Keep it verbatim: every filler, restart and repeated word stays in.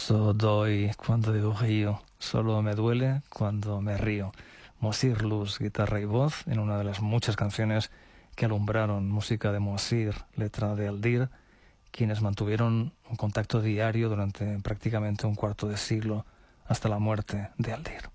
So doy cuando digo río, solo me duele cuando me río. Moacir Luz, guitarra y voz, en una de las muchas canciones que alumbraron, música de Moacir, letra de Aldir, quienes mantuvieron un contacto diario durante prácticamente un cuarto de siglo hasta la muerte de Aldir.